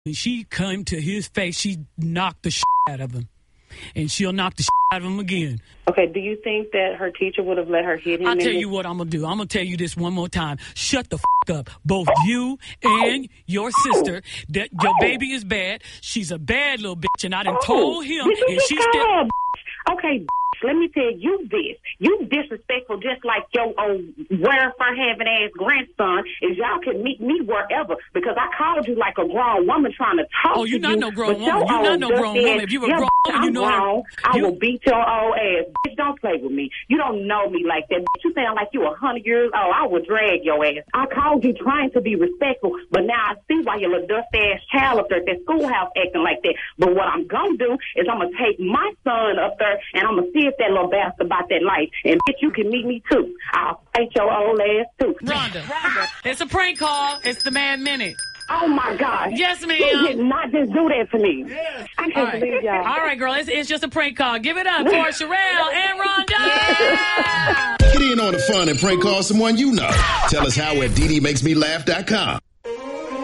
When she came to his face, she knocked the out of him. And she'll knock the out of him again. Okay, do you think that her teacher would have let her hit him? I'll tell you what I'm going to do. I'm going to tell you this one more time. Shut the up. Both you and your sister. That your baby is bad. She's a bad little bitch, and I done told him. And she's still... Okay, let me tell you this. You disrespectful just like your old welfare having ass grandson is y'all can meet me wherever because I called you like a grown woman trying to talk to you. Oh, you're not no grown woman. You're not no grown woman. If you were grown woman, you know grown. I will beat your old ass. Bitch, don't play with me. You don't know me like that. Bitch, you sound like you 100 years old. I will drag your ass. I called you trying to be respectful, but now I see why your little dust-ass child up there at that schoolhouse acting like that. But what I'm going to do is I'm going to take my son up there and I'm going to see if that little bastard about that life. And bitch, you can meet me too. I'll fight your old ass too. Rhonda, it's a prank call. It's the Man Minute. Oh my God. Yes, ma'am. You did not just do that to me. Yes. I can't believe y'all. All right, girl. It's just a prank call. Give it up for Sherelle and Rhonda. Get in on the fun and prank call someone you know. Tell us how at DDMakesMeLaugh.com.